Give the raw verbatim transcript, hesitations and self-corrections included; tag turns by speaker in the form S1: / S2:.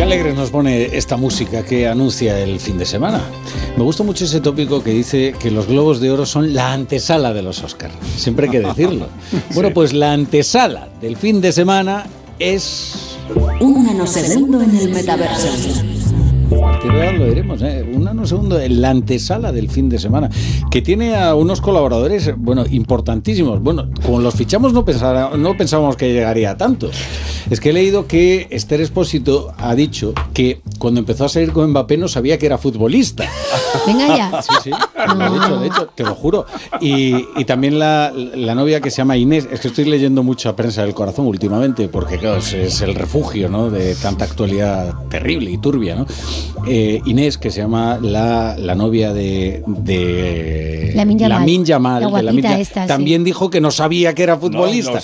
S1: alegres nos pone esta música que anuncia el fin de semana. Me gusta mucho ese tópico que dice que los Globos de Oro son la antesala de los Oscars. Siempre hay que decirlo. Bueno, pues la antesala del fin de semana es...
S2: Un nanosegundo en el metaverso.
S1: A partir de ahora lo diremos, ¿eh? Un nanosegundo en la antesala del fin de semana, que tiene a unos colaboradores, bueno, importantísimos. Bueno, como los fichamos no, pensara, no pensábamos que llegaría a tantos. Es que he leído que Esther Expósito ha dicho que cuando empezó a salir con Mbappé no sabía que era futbolista.
S2: Venga ya.
S1: Sí, sí, no. Lo he dicho, de hecho, te lo juro. Y, y también la, la novia que se llama Inés, es que estoy leyendo mucha prensa del corazón últimamente, porque claro, es, es el refugio, ¿no?, de tanta actualidad terrible y turbia, ¿no? Eh, Inés, que se llama la, la novia de, de
S2: Lamin Yamal,
S1: Lamin Yamal,
S2: la
S1: de Lamin Yamal,
S2: esta,
S1: también
S2: sí.
S1: dijo que no sabía que era futbolista.
S3: No, no